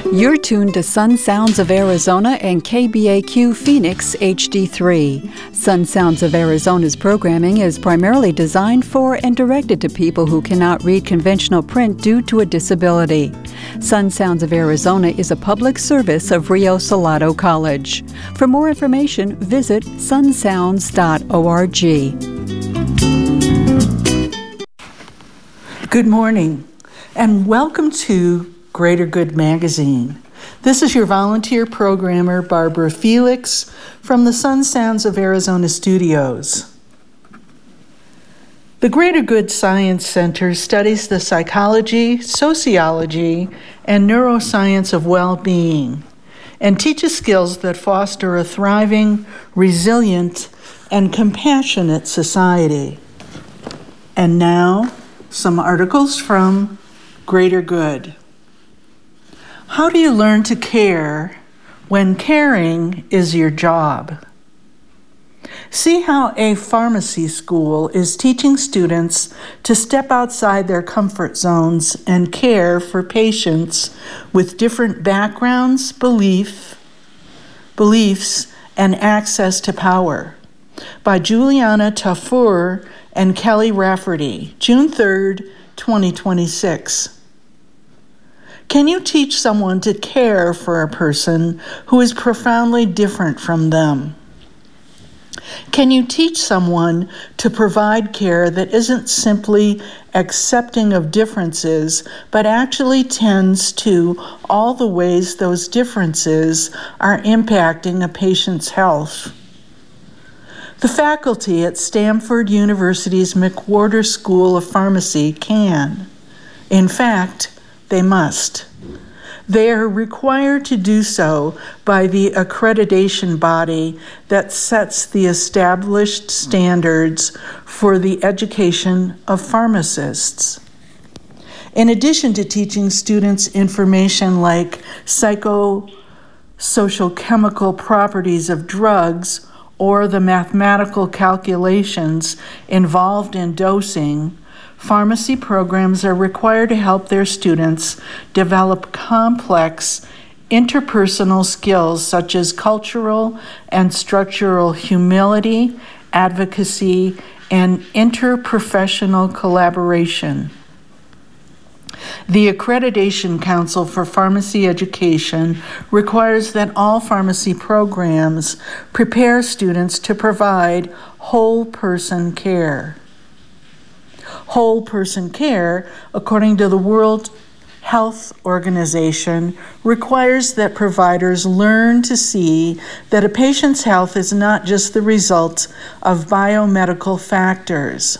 You're tuned to Sun Sounds of Arizona and KBAQ Phoenix HD3. Sun Sounds of Arizona's programming is primarily designed for and directed to people who cannot read conventional print due to a disability. Sun Sounds of Arizona is a public service of Rio Salado College. For more information, visit sunsounds.org. Good morning, and welcome to Greater Good Magazine. This is your volunteer programmer, Barbara Felix, from the Sun Sounds of Arizona studios. The Greater Good Science Center studies the psychology, sociology, and neuroscience of well-being and teaches skills that foster a thriving, resilient, and compassionate society. And now, some articles from Greater Good. How do you learn to care when caring is your job? See how a pharmacy school is teaching students to step outside their comfort zones and care for patients with different backgrounds, beliefs, and access to power. By Juliana Tafur and Kelly Rafferty, June 3rd, 2026. Can you teach someone to care for a person who is profoundly different from them? Can you teach someone to provide care that isn't simply accepting of differences, but actually tends to all the ways those differences are impacting a patient's health? The faculty at Stanford University's McWhorter School of Pharmacy can. In fact, they must. They are required to do so by the accreditation body that sets the established standards for the education of pharmacists. In addition to teaching students information like psychosocial chemical properties of drugs or the mathematical calculations involved in dosing, pharmacy programs are required to help their students develop complex interpersonal skills such as cultural and structural humility, advocacy, and interprofessional collaboration. The Accreditation Council for Pharmacy Education requires that all pharmacy programs prepare students to provide whole person care. Whole person care, according to the World Health Organization, requires that providers learn to see that a patient's health is not just the result of biomedical factors.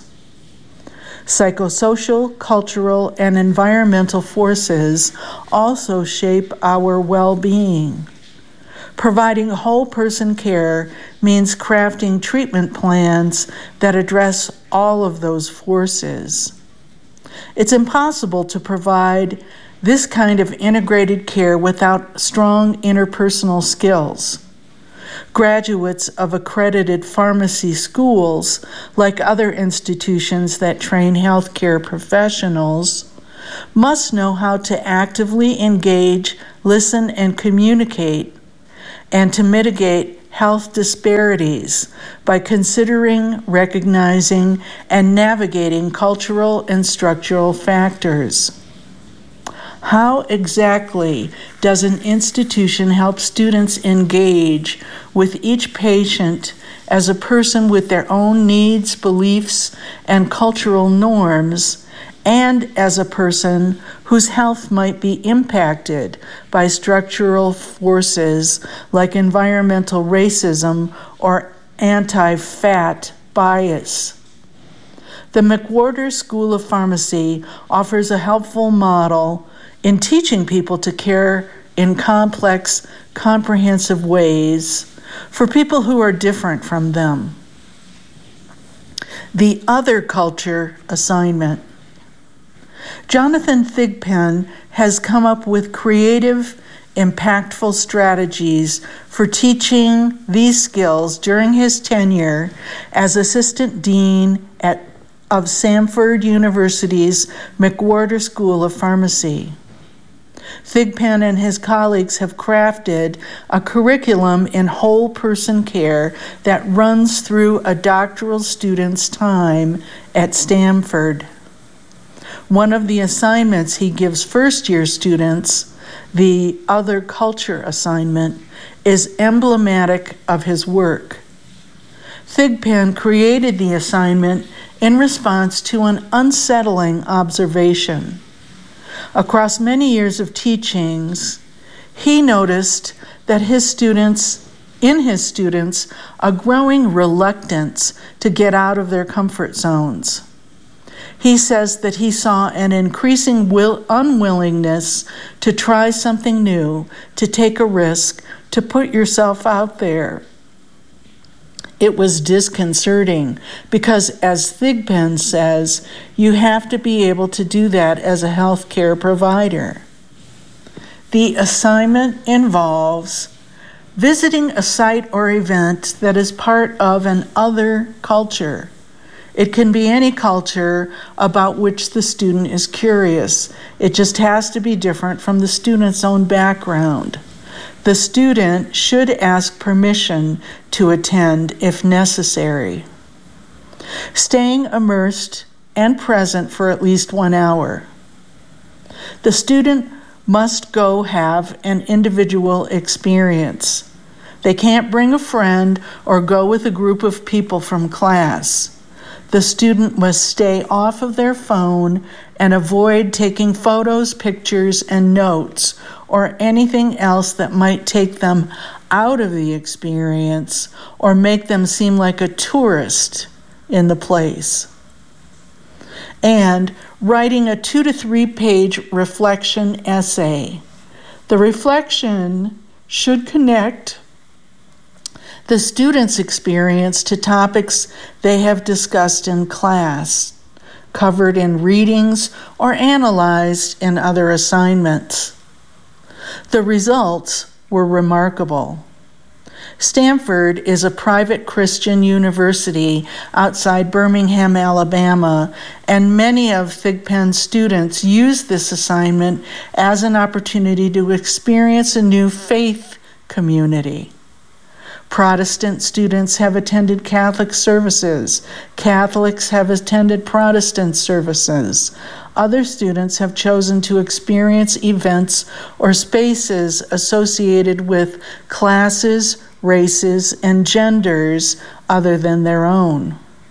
Psychosocial, cultural, and environmental forces also shape our well-being. Providing whole person care means crafting treatment plans that address all of those forces. It's impossible to provide this kind of integrated care without strong interpersonal skills. Graduates of accredited pharmacy schools, like other institutions that train healthcare professionals, must know how to actively engage, listen, and communicate, and to mitigate health disparities by considering, recognizing, and navigating cultural and structural factors. How exactly does an institution help students engage with each patient as a person with their own needs, beliefs, and cultural norms, and as a person whose health might be impacted by structural forces like environmental racism or anti-fat bias? The McWhorter School of Pharmacy offers a helpful model in teaching people to care in complex, comprehensive ways for people who are different from them. The other culture assignment. Jonathan Thigpen has come up with creative, impactful strategies for teaching these skills during his tenure as Assistant Dean of Stanford University's McWhorter School of Pharmacy. Thigpen and his colleagues have crafted a curriculum in whole person care that runs through a doctoral student's time at Stanford. One of the assignments he gives first-year students, the Other Culture assignment, is emblematic of his work. Thigpen created the assignment in response to an unsettling observation. Across many years of teachings, he noticed that in his students, a growing reluctance to get out of their comfort zones. He says that he saw an increasing unwillingness to try something new, to take a risk, to put yourself out there. It was disconcerting because, as Thigpen says, you have to be able to do that as a healthcare provider. The assignment involves visiting a site or event that is part of an other culture. It can be any culture about which the student is curious. It just has to be different from the student's own background. The student should ask permission to attend if necessary. Staying immersed and present for at least 1 hour. The student must go have an individual experience. They can't bring a friend or go with a group of people from class. The student must stay off of their phone and avoid taking photos, pictures, and notes, or anything else that might take them out of the experience or make them seem like a tourist in the place. And writing a 2 to 3 page reflection essay. The reflection should connect the student's experience to topics they have discussed in class, covered in readings, or analyzed in other assignments. The results were remarkable. Stanford is a private Christian university outside Birmingham, Alabama, and many of Thigpen's students use this assignment as an opportunity to experience a new faith community. Protestant students have attended Catholic services. Catholics have attended Protestant services. Other students have chosen to experience events or spaces associated with classes, races, and genders other than their own.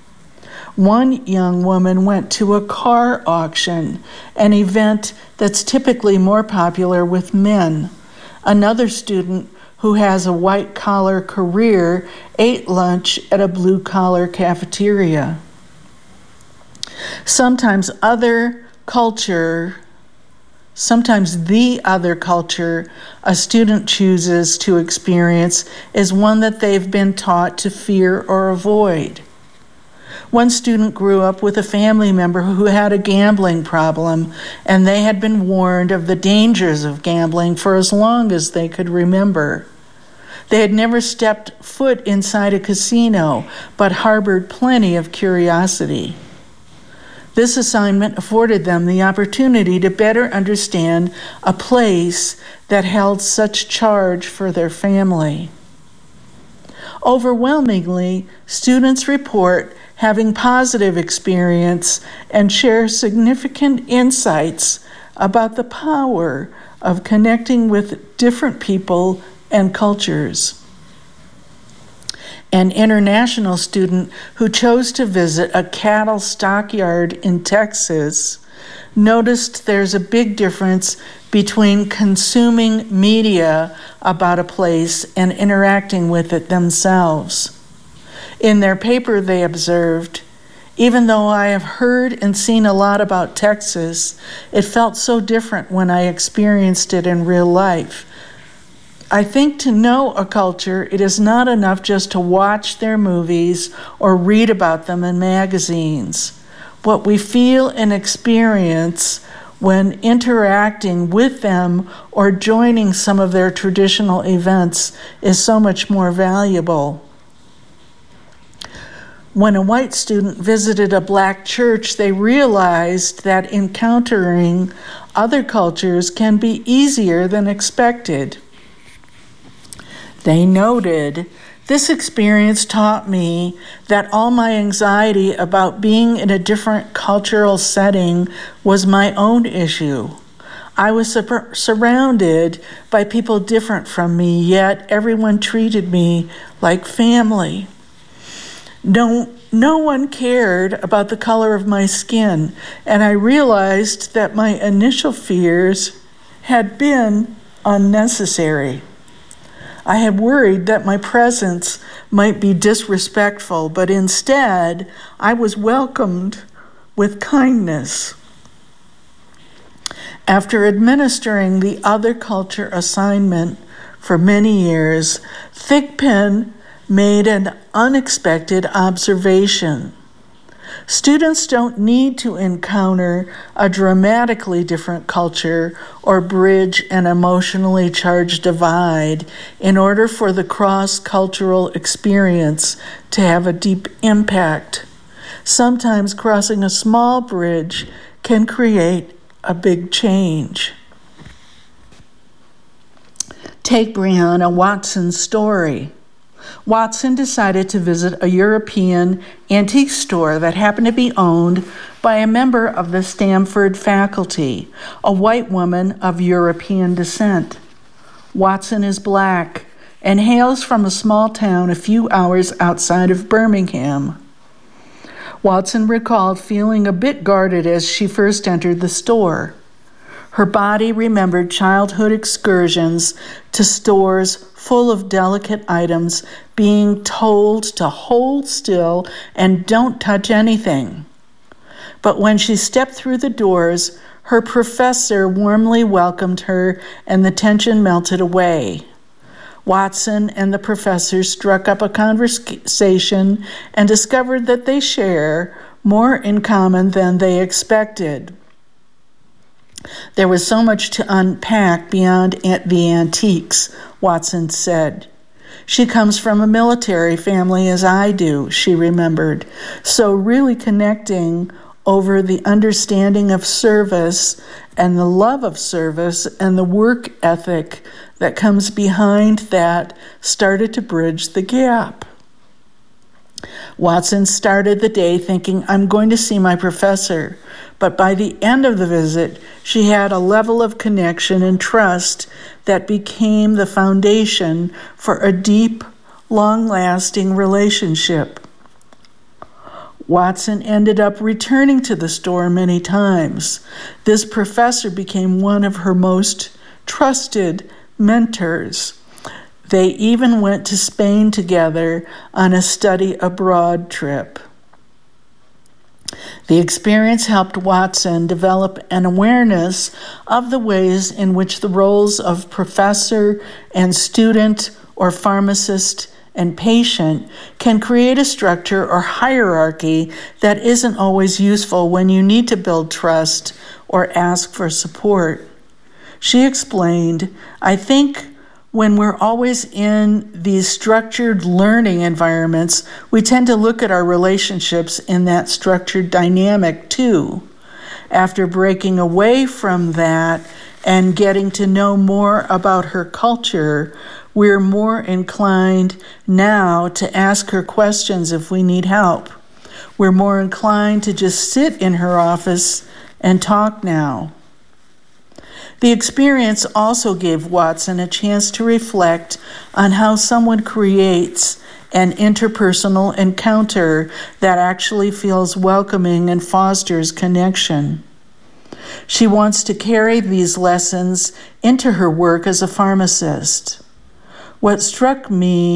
One young woman went to a car auction, an event that's typically more popular with men. Another student who has a white-collar career ate lunch at a blue-collar cafeteria. Sometimes the other culture a student chooses to experience is one that they've been taught to fear or avoid. One student grew up with a family member who had a gambling problem, and they had been warned of the dangers of gambling for as long as they could remember. They had never stepped foot inside a casino, but harbored plenty of curiosity. This assignment afforded them the opportunity to better understand a place that held such charge for their family. Overwhelmingly, students report having positive experience and share significant insights about the power of connecting with different people and cultures. An international student who chose to visit a cattle stockyard in Texas noticed there's a big difference between consuming media about a place and interacting with it themselves. In their paper, they observed, "Even though I have heard and seen a lot about Texas, it felt so different when I experienced it in real life. I think to know a culture, it is not enough just to watch their movies or read about them in magazines. What we feel and experience when interacting with them or joining some of their traditional events is so much more valuable." When a white student visited a black church, they realized that encountering other cultures can be easier than expected. They noted, "This experience taught me that all my anxiety about being in a different cultural setting was my own issue. I was surrounded by people different from me, yet everyone treated me like family. No one cared about the color of my skin, and I realized that my initial fears had been unnecessary. I had worried that my presence might be disrespectful, but instead, I was welcomed with kindness." After administering the other culture assignment for many years, Thigpen made an unexpected observation. Students don't need to encounter a dramatically different culture or bridge an emotionally charged divide in order for the cross-cultural experience to have a deep impact. Sometimes crossing a small bridge can create a big change. Take Brianna Watson's story. Watson decided to visit a European antique store that happened to be owned by a member of the Stanford faculty, a white woman of European descent. Watson is black and hails from a small town a few hours outside of Birmingham. Watson recalled feeling a bit guarded as she first entered the store. Her body remembered childhood excursions to stores full of delicate items, being told to hold still and don't touch anything. But when she stepped through the doors, her professor warmly welcomed her and the tension melted away. Watson and the professor struck up a conversation and discovered that they share more in common than they expected. "There was so much to unpack beyond the antiques," Watson said. "She comes from a military family as I do," she remembered, so really connecting over the understanding of service and the love of service and the work ethic that comes behind that started to bridge the gap. Watson started the day thinking, "I'm going to see my professor," but by the end of the visit, she had a level of connection and trust that became the foundation for a deep, long-lasting relationship. Watson ended up returning to the store many times. This professor became one of her most trusted mentors. They even went to Spain together on a study abroad trip. The experience helped Watson develop an awareness of the ways in which the roles of professor and student or pharmacist and patient can create a structure or hierarchy that isn't always useful when you need to build trust or ask for support. She explained, "I think when we're always in these structured learning environments, we tend to look at our relationships in that structured dynamic too. After breaking away from that and getting to know more about her culture, we're more inclined now to ask her questions if we need help. We're more inclined to just sit in her office and talk now." The experience also gave Watson a chance to reflect on how someone creates an interpersonal encounter that actually feels welcoming and fosters connection. She wants to carry these lessons into her work as a pharmacist. What stuck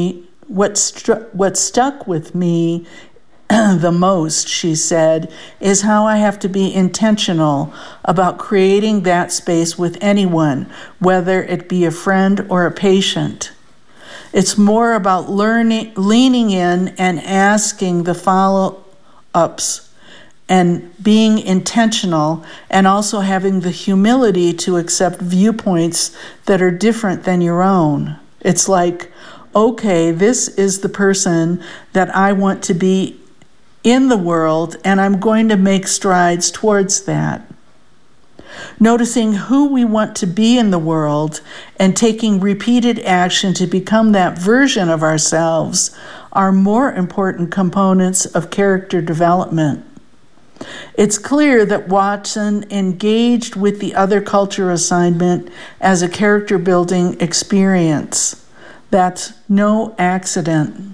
with me the most, she said, is how I have to be intentional about creating that space with anyone, whether it be a friend or a patient. It's more about leaning in and asking the follow-ups and being intentional, and also having the humility to accept viewpoints that are different than your own. It's like, okay, this is the person that I want to be in the world, and I'm going to make strides towards that. Noticing who we want to be in the world and taking repeated action to become that version of ourselves are more important components of character development. It's clear that Watson engaged with the other culture assignment as a character building experience. That's no accident.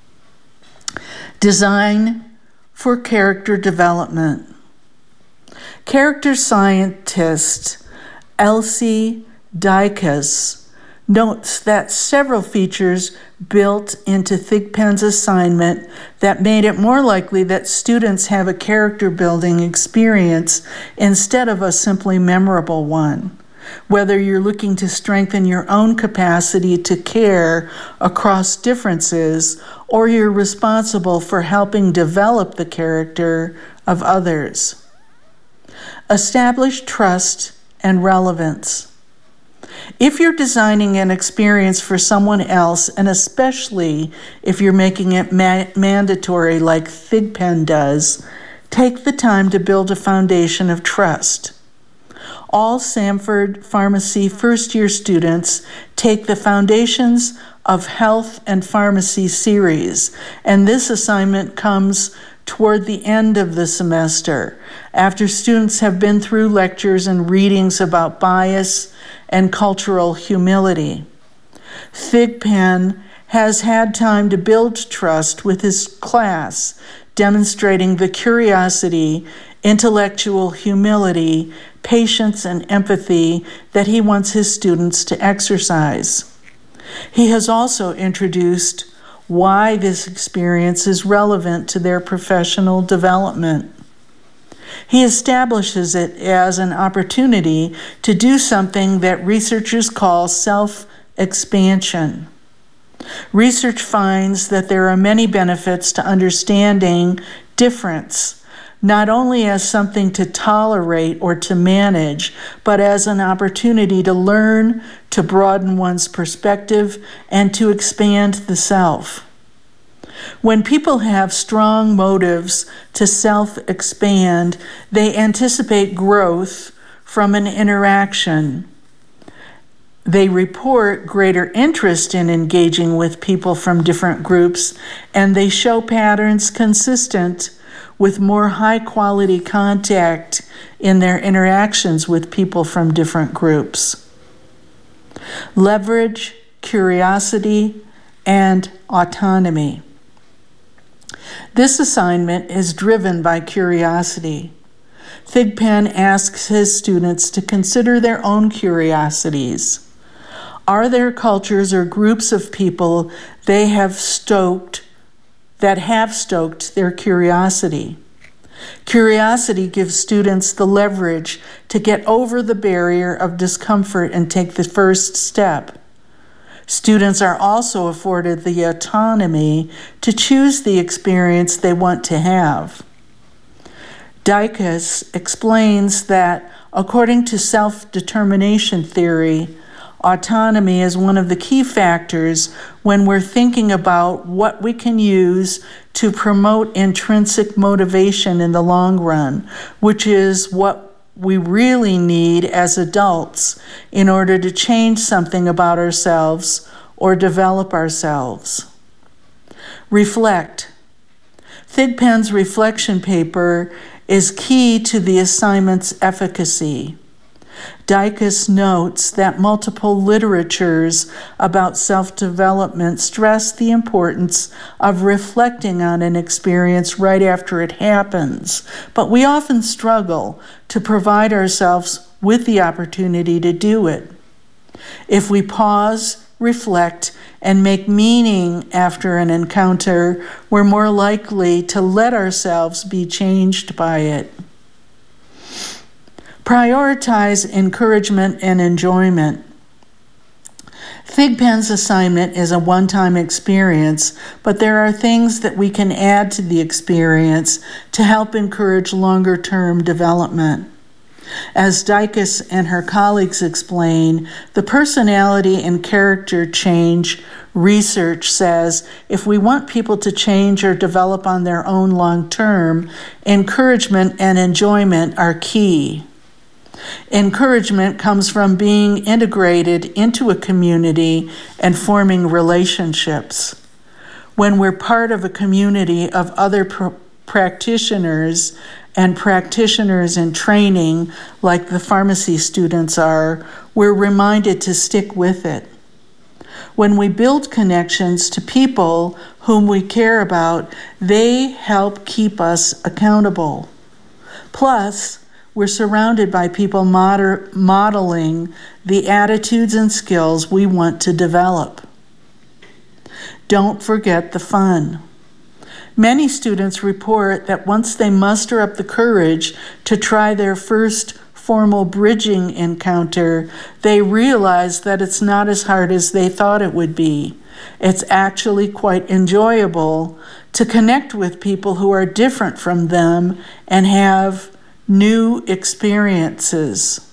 Design for character development. Character scientist Elsie Dicus notes that several features built into Thigpen's assignment that made it more likely that students have a character building experience instead of a simply memorable one. Whether you're looking to strengthen your own capacity to care across differences, or you're responsible for helping develop the character of others. Establish trust and relevance. If you're designing an experience for someone else, and especially if you're making it mandatory like Thigpen does, take the time to build a foundation of trust. All Samford Pharmacy first-year students take the Foundations of Health and Pharmacy series, and this assignment comes toward the end of the semester, after students have been through lectures and readings about bias and cultural humility. Thigpen has had time to build trust with his class, demonstrating the curiosity, intellectual humility, patience, and empathy that he wants his students to exercise. He has also introduced why this experience is relevant to their professional development. He establishes it as an opportunity to do something that researchers call self-expansion. Research finds that there are many benefits to understanding difference, not only as something to tolerate or to manage, but as an opportunity to learn, to broaden one's perspective, and to expand the self. When people have strong motives to self-expand, they anticipate growth from an interaction. They report greater interest in engaging with people from different groups, and they show patterns consistent with more high-quality contact in their interactions with people from different groups. Leverage, curiosity, and autonomy. This assignment is driven by curiosity. Thigpen asks his students to consider their own curiosities. Are there cultures or groups of people that have stoked their curiosity? Curiosity gives students the leverage to get over the barrier of discomfort and take the first step. Students are also afforded the autonomy to choose the experience they want to have. Dicus explains that, according to self-determination theory, autonomy is one of the key factors when we're thinking about what we can use to promote intrinsic motivation in the long run, which is what we really need as adults in order to change something about ourselves or develop ourselves. Reflect. Thigpen's reflection paper is key to the assignment's efficacy. Dicus notes that multiple literatures about self-development stress the importance of reflecting on an experience right after it happens, but we often struggle to provide ourselves with the opportunity to do it. If we pause, reflect, and make meaning after an encounter, we're more likely to let ourselves be changed by it. Prioritize encouragement and enjoyment. Thigpen's assignment is a one-time experience, but there are things that we can add to the experience to help encourage longer-term development. As Dykes and her colleagues explain, the personality and character change research says if we want people to change or develop on their own long term, encouragement and enjoyment are key. Encouragement comes from being integrated into a community and forming relationships. When we're part of a community of other practitioners and practitioners in training, like the pharmacy students are, we're reminded to stick with it. When we build connections to people whom we care about, they help keep us accountable. Plus, we're surrounded by people modeling the attitudes and skills we want to develop. Don't forget the fun. Many students report that once they muster up the courage to try their first formal bridging encounter, they realize that it's not as hard as they thought it would be. It's actually quite enjoyable to connect with people who are different from them and have new experiences.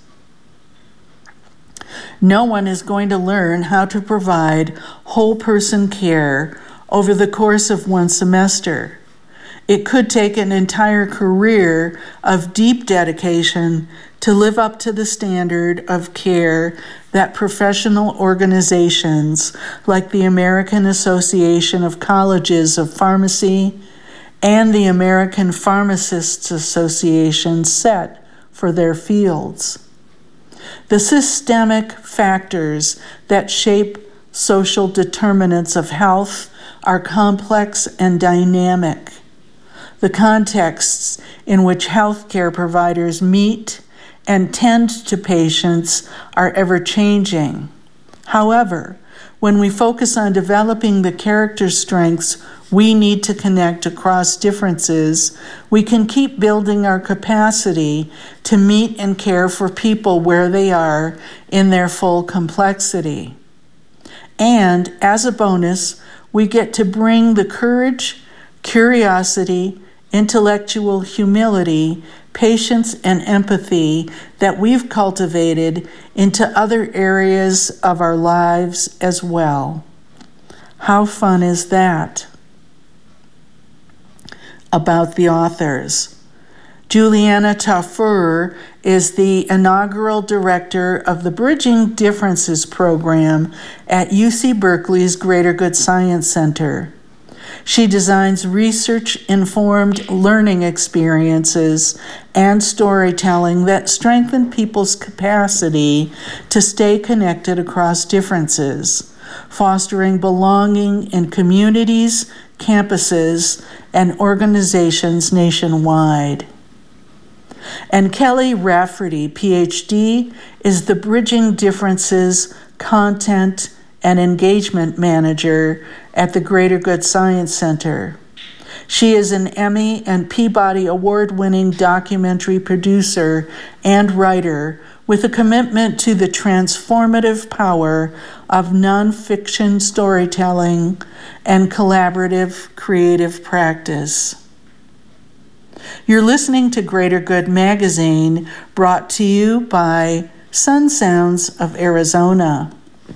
No one is going to learn how to provide whole person care over the course of one semester. It could take an entire career of deep dedication to live up to the standard of care that professional organizations like the American Association of Colleges of Pharmacy and the American Pharmacists Association set for their fields. The systemic factors that shape social determinants of health are complex and dynamic. The contexts in which healthcare providers meet and tend to patients are ever-changing. However, when we focus on developing the character strengths we need to connect across differences, we can keep building our capacity to meet and care for people where they are in their full complexity. And as a bonus, we get to bring the courage, curiosity, intellectual humility, patience, and empathy that we've cultivated into other areas of our lives as well. How fun is that? About the authors. Juliana Tafur is the inaugural director of the Bridging Differences program at UC Berkeley's Greater Good Science Center. She designs research-informed learning experiences and storytelling that strengthen people's capacity to stay connected across differences, fostering belonging in communities, campuses, and organizations nationwide. And Kelly Rafferty, PhD, is the Bridging Differences Content and Engagement Manager at the Greater Good Science Center. She is an Emmy and Peabody Award-winning documentary producer and writer with a commitment to the transformative power of nonfiction storytelling and collaborative creative practice. You're listening to Greater Good Magazine, brought to you by Sun Sounds of Arizona.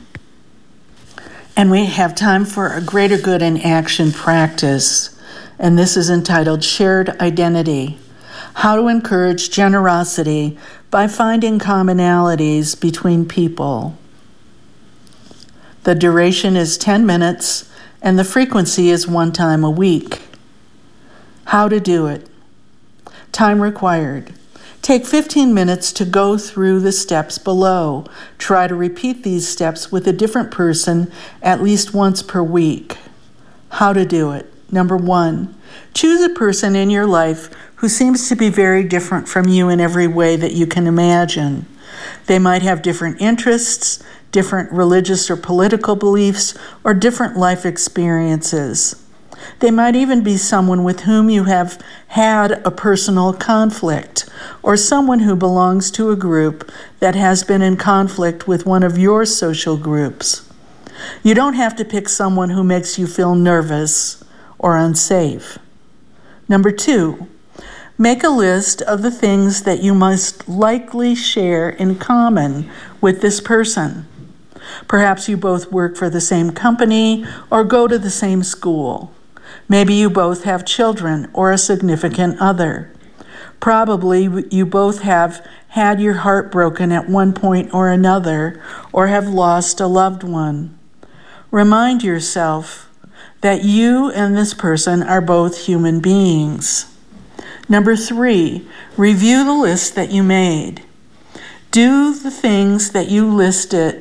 And we have time for a Greater Good in Action practice, and this is entitled Shared Identity: How to Encourage Generosity by Finding Commonalities Between People. The duration is 10 minutes, and the frequency is 1 time a week. How to do it. Time required. Take 15 minutes to go through the steps below. Try to repeat these steps with a different person at least once per week. How to do it. Number 1, choose a person in your life who seems to be very different from you in every way that you can imagine. They might have different interests, different religious or political beliefs, or different life experiences. They might even be someone with whom you have had a personal conflict, or someone who belongs to a group that has been in conflict with one of your social groups. You don't have to pick someone who makes you feel nervous or unsafe. Number 2, Make a list of the things that you must likely share in common with this person. Perhaps you both work for the same company or go to the same school. Maybe you both have children or a significant other. Probably you both have had your heart broken at one point or another, or have lost a loved one. Remind yourself that you and this person are both human beings. Number 3, review the list that you made. Do the things that you listed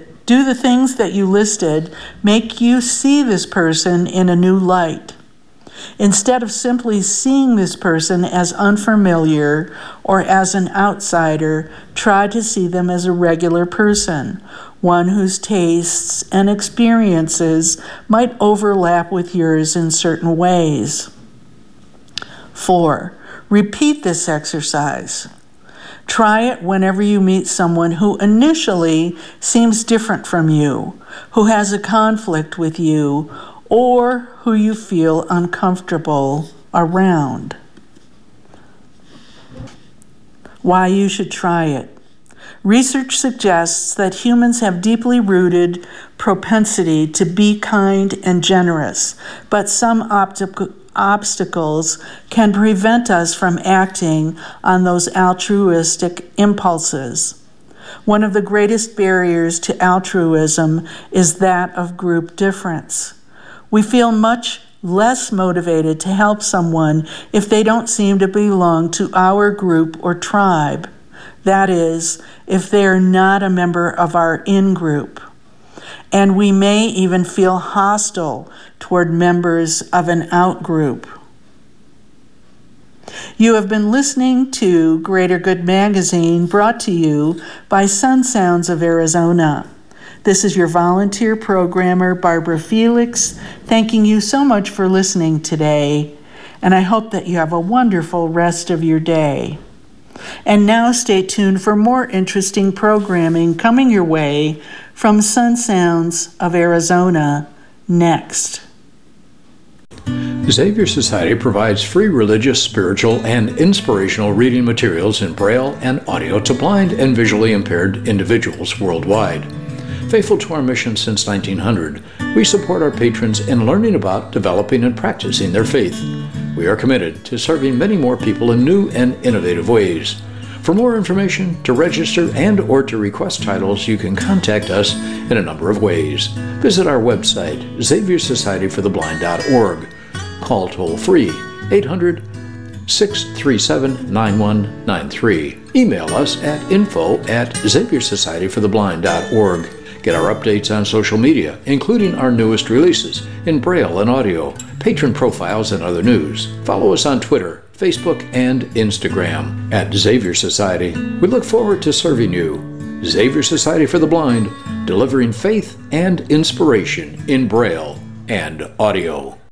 make you see this person in a new light. Instead of simply seeing this person as unfamiliar or as an outsider, try to see them as a regular person, one whose tastes and experiences might overlap with yours in certain ways. 4, repeat this exercise. Try it whenever you meet someone who initially seems different from you, who has a conflict with you, or who you feel uncomfortable around. Why you should try it. Research suggests that humans have deeply rooted propensity to be kind and generous, but some obstacles can prevent us from acting on those altruistic impulses. One of the greatest barriers to altruism is that of group difference. We feel much less motivated to help someone if they don't seem to belong to our group or tribe. That is, if they are not a member of our in-group. And we may even feel hostile toward members of an out-group. You have been listening to Greater Good Magazine, brought to you by Sun Sounds of Arizona. This is your volunteer programmer, Barbara Felix, thanking you so much for listening today, and I hope that you have a wonderful rest of your day. And now stay tuned for more interesting programming coming your way from Sun Sounds of Arizona next. Xavier Society provides free religious, spiritual, and inspirational reading materials in Braille and audio to blind and visually impaired individuals worldwide. Faithful to our mission since 1900, we support our patrons in learning about, developing, and practicing their faith. We are committed to serving many more people in new and innovative ways. For more information, to register and or to request titles, you can contact us in a number of ways. Visit our website, xavierSocietyfortheblind.org. Call toll-free 800-637-9193. Email us at info@xaviersocietyfortheblind.org. Get our updates on social media, including our newest releases in Braille and audio, patron profiles, and other news. Follow us on Twitter, Facebook, and Instagram at Xavier Society. We look forward to serving you. Xavier Society for the Blind, delivering faith and inspiration in Braille and audio.